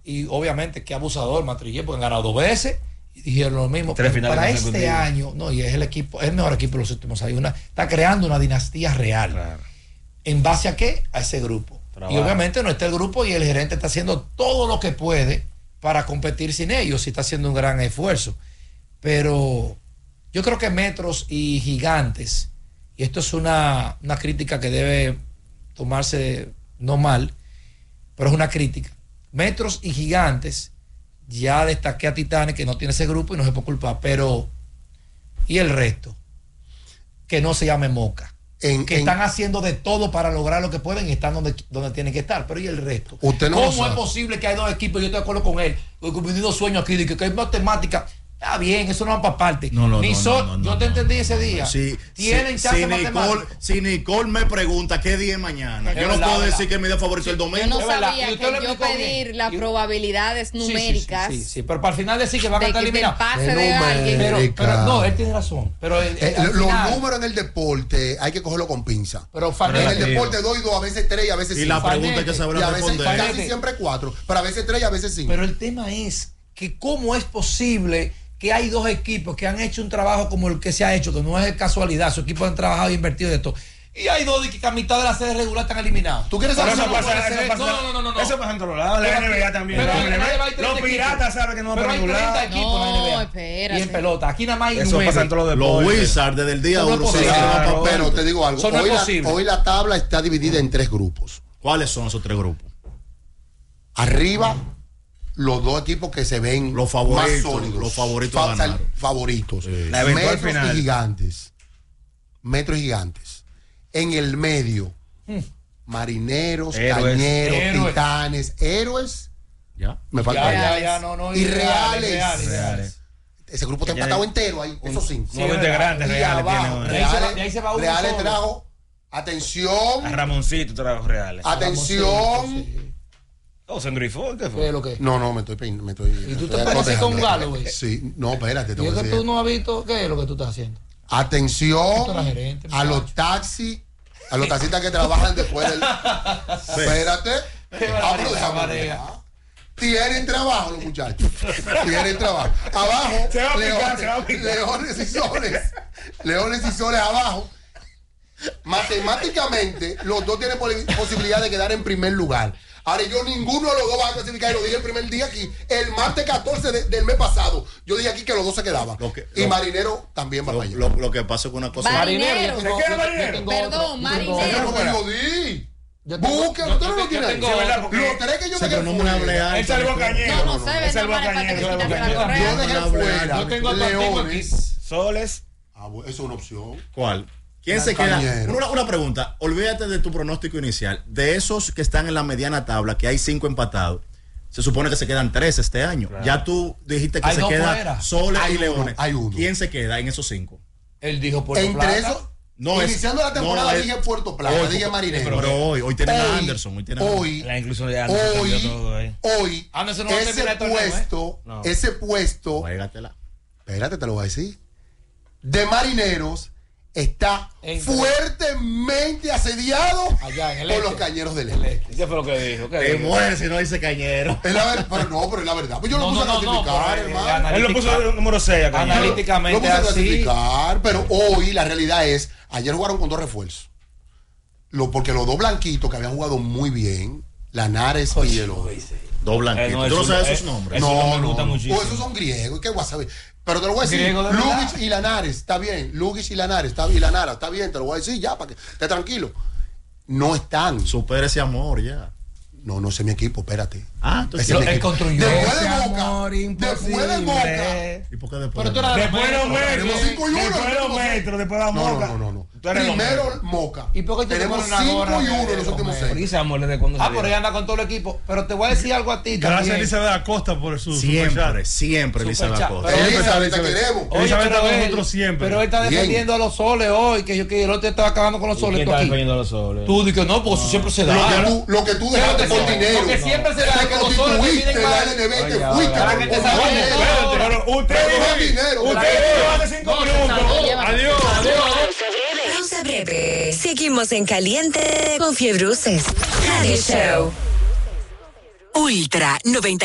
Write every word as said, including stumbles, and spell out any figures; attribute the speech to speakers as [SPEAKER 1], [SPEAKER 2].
[SPEAKER 1] y obviamente que abusador, Matrillé, porque han ganado dos veces y dijeron lo mismo.
[SPEAKER 2] Tres
[SPEAKER 1] Pero para este año, no, y es el equipo, es el mejor equipo de los últimos años. Una, está creando una dinastía real. Claro. ¿En base a qué? A ese grupo. Trabajo. Y obviamente no está el grupo y el gerente está haciendo todo lo que puede para competir sin ellos y está haciendo un gran esfuerzo. Pero yo creo que Metros y Gigantes, y esto es una, una crítica que debe tomarse no mal, pero es una crítica. Metros y Gigantes, ya destaqué a Titanes que no tiene ese grupo y no se puede culpar, pero ¿y el resto? Que no se llame Moca. En, que en, están haciendo de todo para lograr lo que pueden y están donde, donde tienen que estar, pero ¿y el resto?
[SPEAKER 3] Usted no
[SPEAKER 1] ¿Cómo es posible que hay dos equipos? Yo estoy de acuerdo con él, cumpliendo sueño aquí, de que, que hay matemática. Está bien, eso no va para parte.
[SPEAKER 4] No, no,
[SPEAKER 1] Ni
[SPEAKER 4] no,
[SPEAKER 1] so,
[SPEAKER 4] no, no,
[SPEAKER 1] yo
[SPEAKER 4] no,
[SPEAKER 1] te
[SPEAKER 4] no,
[SPEAKER 1] entendí
[SPEAKER 4] no,
[SPEAKER 1] ese día.
[SPEAKER 4] Sí,
[SPEAKER 1] Tienen
[SPEAKER 4] sí,
[SPEAKER 1] chance
[SPEAKER 4] si Nicole, si Nicole me pregunta qué día es mañana, es yo verdad, no puedo decir que mi día favorito es el domingo.
[SPEAKER 5] Yo no sabía que yo pedir bien. las probabilidades numéricas.
[SPEAKER 1] Sí, sí, sí, sí, sí, pero para el final decir que van a estar eliminados.
[SPEAKER 5] Pase de, de alguien.
[SPEAKER 1] Pero, pero no, él tiene razón. Pero el,
[SPEAKER 3] eh,
[SPEAKER 1] el,
[SPEAKER 3] los
[SPEAKER 1] final,
[SPEAKER 3] números en el deporte hay que cogerlo con pinza.
[SPEAKER 1] Pero
[SPEAKER 3] en el deporte doy dos, a veces tres y a veces
[SPEAKER 4] cinco. Y
[SPEAKER 3] cinco.
[SPEAKER 4] la pregunta es que sabrá responder.
[SPEAKER 3] Veces, casi siempre cuatro, pero a veces tres y a veces cinco.
[SPEAKER 1] Pero el tema es que cómo es posible que hay dos equipos que han hecho un trabajo como el que se ha hecho, que no es de casualidad, sus equipos han trabajado e invertido de esto. Y hay dos que a mitad de la serie regular están eliminados.
[SPEAKER 2] ¿Tú quieres saber
[SPEAKER 1] eso
[SPEAKER 2] eso
[SPEAKER 1] no
[SPEAKER 2] pasa, eso pasa,
[SPEAKER 1] no, no, no, no, no.
[SPEAKER 2] Eso pasa en todos lados. La N B A también.
[SPEAKER 1] Pero
[SPEAKER 2] N B A,
[SPEAKER 1] los
[SPEAKER 2] Piratas saben que no va
[SPEAKER 1] pero
[SPEAKER 2] para ningún lado.
[SPEAKER 1] treinta equipos en la N B A.
[SPEAKER 5] No, espérate.
[SPEAKER 1] Y en pelota. Aquí nada más hay
[SPEAKER 2] eso
[SPEAKER 1] nueve.
[SPEAKER 2] pasa en todos los deportes.
[SPEAKER 4] Los Wizards desde el día uno.
[SPEAKER 3] Claro, pero te digo algo.
[SPEAKER 1] No
[SPEAKER 3] hoy,
[SPEAKER 1] es
[SPEAKER 3] la, hoy la tabla está dividida en tres grupos.
[SPEAKER 4] ¿Cuáles son esos tres grupos?
[SPEAKER 3] Arriba, los dos equipos que se ven
[SPEAKER 4] los favoritos,
[SPEAKER 3] más sólidos.
[SPEAKER 4] Los favoritos Fa- ganar.
[SPEAKER 3] Favoritos.
[SPEAKER 4] Sí.
[SPEAKER 2] La
[SPEAKER 3] Metros
[SPEAKER 2] final.
[SPEAKER 3] y Gigantes. Metros y Gigantes. En el medio, hmm. Marineros,
[SPEAKER 2] héroes.
[SPEAKER 3] Cañeros,
[SPEAKER 1] Héroes.
[SPEAKER 3] Titanes, Héroes.
[SPEAKER 4] Ya.
[SPEAKER 3] Me falta.
[SPEAKER 1] Ya, ya, ya, no, no.
[SPEAKER 3] Y reales.
[SPEAKER 1] reales,
[SPEAKER 2] reales.
[SPEAKER 3] Ese grupo está empatado entero ahí, esos cinco.
[SPEAKER 2] Nueve integrantes reales
[SPEAKER 3] abajo,
[SPEAKER 2] tiene.
[SPEAKER 3] Reales,
[SPEAKER 1] de ahí se va uno
[SPEAKER 3] reales
[SPEAKER 1] solo.
[SPEAKER 3] trajo. Atención.
[SPEAKER 2] A Ramoncito trajo reales.
[SPEAKER 3] Atención.
[SPEAKER 2] Oh, se engrifó, ¿qué
[SPEAKER 1] ¿Qué
[SPEAKER 2] fue?
[SPEAKER 1] es lo que?
[SPEAKER 3] No, no, me estoy pein- me estoy.
[SPEAKER 1] ¿Y tú
[SPEAKER 3] estoy
[SPEAKER 1] te pareces con un galo, güey?
[SPEAKER 3] Sí, no, espérate, te
[SPEAKER 1] ¿Y
[SPEAKER 3] voy
[SPEAKER 1] es
[SPEAKER 3] a
[SPEAKER 1] que
[SPEAKER 3] decir.
[SPEAKER 1] tú no has visto qué es lo que tú estás haciendo?
[SPEAKER 3] Atención
[SPEAKER 1] Tú eres gerente,
[SPEAKER 3] a los
[SPEAKER 1] muchacho.
[SPEAKER 3] taxis, a los taxistas que trabajan después del. Espérate.
[SPEAKER 1] Qué
[SPEAKER 3] Ah, pero déjame
[SPEAKER 1] barbaridad.
[SPEAKER 3] hablar. Tienen trabajo los muchachos. Tienen trabajo. Abajo,
[SPEAKER 2] Se va a picar,
[SPEAKER 3] leones,
[SPEAKER 2] se va a picar.
[SPEAKER 3] leones y soles. Leones y soles abajo. Matemáticamente, los dos tienen poli- posibilidad de quedar en primer lugar. Ahora, yo ninguno de los dos va a clasificar, y lo dije el primer día aquí, el martes catorce de- del mes pasado. Yo dije aquí que los dos se quedaban.
[SPEAKER 4] Lo que-
[SPEAKER 3] y
[SPEAKER 4] lo-
[SPEAKER 3] Marinero también va
[SPEAKER 4] Lo,
[SPEAKER 3] para allá.
[SPEAKER 4] lo, lo que pasa con una cosa.
[SPEAKER 5] Marinero.
[SPEAKER 1] yo
[SPEAKER 2] ¿Se
[SPEAKER 1] tengo-
[SPEAKER 2] queda
[SPEAKER 1] yo- yo
[SPEAKER 2] Marinero?
[SPEAKER 1] tengo
[SPEAKER 5] Perdón,
[SPEAKER 1] otro, yo tengo
[SPEAKER 5] Marinero.
[SPEAKER 1] otro.
[SPEAKER 3] Pero lo di.
[SPEAKER 1] Yo tengo-
[SPEAKER 3] Busquen,
[SPEAKER 1] yo-
[SPEAKER 3] ustedes
[SPEAKER 1] yo-
[SPEAKER 3] no
[SPEAKER 1] yo
[SPEAKER 3] tienen
[SPEAKER 1] tengo
[SPEAKER 3] ahí.
[SPEAKER 2] ¿verdad?
[SPEAKER 1] otro.
[SPEAKER 2] Porque-
[SPEAKER 3] Los tres que yo
[SPEAKER 4] Sí,
[SPEAKER 3] dejé
[SPEAKER 4] pero no me hable
[SPEAKER 3] fuera.
[SPEAKER 4] alto.
[SPEAKER 2] Él salvó Cañero.
[SPEAKER 5] No, no se ve,
[SPEAKER 2] Él salvó
[SPEAKER 5] no vale para que
[SPEAKER 2] Cañero,
[SPEAKER 5] te
[SPEAKER 2] salvó
[SPEAKER 5] quites
[SPEAKER 2] Cañero.
[SPEAKER 5] la
[SPEAKER 3] Yo
[SPEAKER 5] correa.
[SPEAKER 3] dejé
[SPEAKER 4] No, no,
[SPEAKER 3] fuera.
[SPEAKER 1] Yo tengo otro tipo aquí.
[SPEAKER 3] Leones.
[SPEAKER 2] Soles.
[SPEAKER 3] Ah, bueno, eso es una opción.
[SPEAKER 4] ¿Cuál? ¿Quién
[SPEAKER 3] La
[SPEAKER 4] se queda?
[SPEAKER 3] Cañero.
[SPEAKER 4] Una, una pregunta. Olvídate de tu pronóstico inicial. De esos que están en la mediana tabla, que hay cinco empatados, se supone que se quedan tres este año.
[SPEAKER 2] Claro.
[SPEAKER 4] Ya tú dijiste que
[SPEAKER 1] Hay
[SPEAKER 4] se
[SPEAKER 1] dos
[SPEAKER 4] queda
[SPEAKER 1] fuera.
[SPEAKER 4] Soles
[SPEAKER 3] Hay
[SPEAKER 4] y
[SPEAKER 3] uno,
[SPEAKER 4] Leones.
[SPEAKER 3] hay uno.
[SPEAKER 4] ¿Quién se queda en esos cinco?
[SPEAKER 1] Él dijo Puerto
[SPEAKER 3] Entre
[SPEAKER 1] Plata.
[SPEAKER 3] esos,
[SPEAKER 4] No, es-
[SPEAKER 3] iniciando la temporada
[SPEAKER 4] no, es-
[SPEAKER 3] dije Puerto Plata,
[SPEAKER 4] Hoy,
[SPEAKER 3] dije Marinero.
[SPEAKER 4] Pero hoy, hoy tienen a
[SPEAKER 3] Hoy-
[SPEAKER 4] Anderson. Hoy tienen a
[SPEAKER 3] Hoy,
[SPEAKER 2] La inclusión de Anderson cambió
[SPEAKER 3] hoy,
[SPEAKER 2] todo ahí.
[SPEAKER 3] hoy,
[SPEAKER 1] Anderson no va a
[SPEAKER 3] ese
[SPEAKER 1] terminar el torneo, ¿eh?
[SPEAKER 3] puesto,
[SPEAKER 2] No.
[SPEAKER 3] ese puesto,
[SPEAKER 4] Juégatela.
[SPEAKER 3] espérate, te lo voy a decir, de Marineros está
[SPEAKER 1] En-
[SPEAKER 3] fuertemente asediado
[SPEAKER 1] Allá en el
[SPEAKER 3] por
[SPEAKER 1] este.
[SPEAKER 3] los Cañeros del
[SPEAKER 1] El
[SPEAKER 3] Este.
[SPEAKER 1] este.
[SPEAKER 2] ¿Qué fue lo que dijo? ¿Qué
[SPEAKER 4] Te
[SPEAKER 2] dijo?
[SPEAKER 4] mueres si no dice Cañero.
[SPEAKER 3] Es la verdad, pero no, pero es la verdad. Pues yo lo
[SPEAKER 1] No,
[SPEAKER 3] puse
[SPEAKER 1] no,
[SPEAKER 3] a
[SPEAKER 1] no,
[SPEAKER 3] clasificar,
[SPEAKER 1] no, pero,
[SPEAKER 3] hermano.
[SPEAKER 1] eh,
[SPEAKER 2] Él lo puso el número seis acá.
[SPEAKER 1] Analítica-
[SPEAKER 3] Lo
[SPEAKER 1] Políticamente
[SPEAKER 3] puse a
[SPEAKER 1] así.
[SPEAKER 3] clasificar, pero hoy la realidad es, ayer jugaron con dos refuerzos. Lo, porque los dos blanquitos que habían jugado muy bien, Lanares y el otro.
[SPEAKER 4] Dos
[SPEAKER 2] Eh,
[SPEAKER 4] blanquitos.
[SPEAKER 2] no,
[SPEAKER 4] ¿Tú no
[SPEAKER 2] eso-
[SPEAKER 4] sabes
[SPEAKER 2] eh,
[SPEAKER 4] esos nombres?
[SPEAKER 2] eso
[SPEAKER 3] No,
[SPEAKER 2] no me
[SPEAKER 3] no,
[SPEAKER 2] gusta
[SPEAKER 3] no.
[SPEAKER 2] muchísimo.
[SPEAKER 3] O esos son griegos, ¿qué vas a saber? Pero te lo voy a decir.
[SPEAKER 1] Griego de verdad.
[SPEAKER 3] Lugic y Lanares, está bien. Lugic y Lanares, está bien. Y Lanara, está bien, te lo voy a decir ya, para que estés tranquilo. No están.
[SPEAKER 4] Supera ese amor ya.
[SPEAKER 3] No, no sé mi equipo, espérate.
[SPEAKER 4] Ah, entonces.
[SPEAKER 3] Ese es mi
[SPEAKER 1] él
[SPEAKER 3] equipo.
[SPEAKER 1] construyó
[SPEAKER 3] Después de
[SPEAKER 2] ese
[SPEAKER 3] Boca.
[SPEAKER 2] amor
[SPEAKER 3] Después de Boca.
[SPEAKER 4] ¿Y por qué después?
[SPEAKER 1] Pero tú
[SPEAKER 4] de-
[SPEAKER 1] eras-
[SPEAKER 2] Después de los metros.
[SPEAKER 3] Tenemos cinco y uno,
[SPEAKER 2] Después de los
[SPEAKER 3] tenemos seis.
[SPEAKER 2] metros, después de la
[SPEAKER 3] No,
[SPEAKER 2] moca.
[SPEAKER 3] no, no, no.
[SPEAKER 2] Tú eres los
[SPEAKER 3] Primero
[SPEAKER 2] metros.
[SPEAKER 3] Moca.
[SPEAKER 1] ¿Y por qué tú te
[SPEAKER 3] Tenemos
[SPEAKER 1] pones una
[SPEAKER 3] cinco
[SPEAKER 1] gorra
[SPEAKER 3] y
[SPEAKER 1] de-
[SPEAKER 3] uno en los
[SPEAKER 1] de
[SPEAKER 3] últimos
[SPEAKER 1] comer?
[SPEAKER 3] seis.
[SPEAKER 2] ¿Por qué ese amor desde cuándo
[SPEAKER 1] Ah,
[SPEAKER 2] salió?
[SPEAKER 1] por ahí anda con todo el equipo. Pero te voy a decir algo a ti
[SPEAKER 6] Gracias
[SPEAKER 1] también.
[SPEAKER 6] Elizabeth Acosta por su
[SPEAKER 4] Siempre,
[SPEAKER 6] superchat.
[SPEAKER 4] siempre, Elizabeth
[SPEAKER 1] Superchat.
[SPEAKER 4] Acosta.
[SPEAKER 1] Pero
[SPEAKER 3] Elizabeth,
[SPEAKER 6] Elizabeth,
[SPEAKER 3] te
[SPEAKER 6] Elizabeth.
[SPEAKER 3] queremos.
[SPEAKER 1] Oye,
[SPEAKER 6] Elizabeth
[SPEAKER 1] pero
[SPEAKER 6] está con
[SPEAKER 1] él-
[SPEAKER 6] nosotros siempre.
[SPEAKER 1] Pero él está
[SPEAKER 3] Bien.
[SPEAKER 1] defendiendo a los soles hoy, que yo que el otro estaba acabando con los
[SPEAKER 2] ¿Y
[SPEAKER 1] soles.
[SPEAKER 2] quién
[SPEAKER 1] Tú
[SPEAKER 2] está
[SPEAKER 1] aquí.
[SPEAKER 2] defendiendo a los soles?
[SPEAKER 1] Tú dices no, porque eso siempre se da.
[SPEAKER 3] Lo que tú, lo que tú
[SPEAKER 1] Pero
[SPEAKER 3] dejaste
[SPEAKER 1] que
[SPEAKER 3] por
[SPEAKER 1] siempre-
[SPEAKER 3] dinero.
[SPEAKER 1] porque siempre se da
[SPEAKER 3] Te
[SPEAKER 1] que los soles
[SPEAKER 3] constituiste
[SPEAKER 1] dividen
[SPEAKER 3] en la
[SPEAKER 1] mal.
[SPEAKER 3] L N B, te
[SPEAKER 2] Oye,
[SPEAKER 3] fuiste
[SPEAKER 2] ahora
[SPEAKER 3] por
[SPEAKER 1] que te
[SPEAKER 3] por
[SPEAKER 1] salga
[SPEAKER 3] dinero.
[SPEAKER 1] todo.
[SPEAKER 2] Pero usted
[SPEAKER 3] Pero
[SPEAKER 2] dijo-
[SPEAKER 3] no dinero.
[SPEAKER 2] Usted dijo hace cinco minutos. Adiós.
[SPEAKER 7] Pausa breve. Seguimos en caliente con Fiebruces. Radio Show. Ultra noventa.